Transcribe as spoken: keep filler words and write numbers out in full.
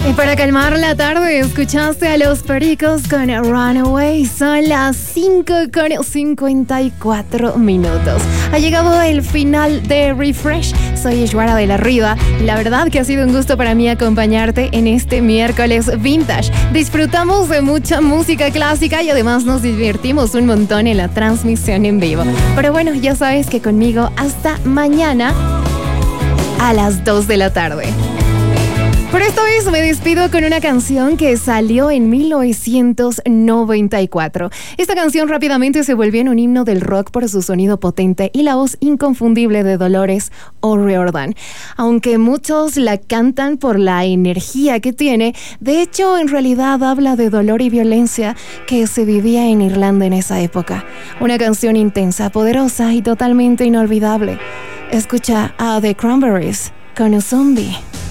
Y para calmar la tarde, escuchaste a Los Pericos con Runaway. Son las cinco con cincuenta y cuatro minutos. Ha llegado el final de Refresh. Soy Ishwara de la Riva. La verdad que ha sido un gusto para mí acompañarte en este miércoles vintage. Disfrutamos de mucha música clásica y además nos divertimos un montón en la transmisión en vivo. Pero bueno, ya sabes que conmigo hasta mañana a las dos de la tarde. Por esta vez me despido con una canción que salió en mil novecientos noventa y cuatro. Esta canción rápidamente se volvió en un himno del rock por su sonido potente y la voz inconfundible de Dolores O'Riordan. Aunque muchos la cantan por la energía que tiene, de hecho en realidad habla de dolor y violencia que se vivía en Irlanda en esa época. Una canción intensa, poderosa y totalmente inolvidable. Escucha a The Cranberries con un zombie.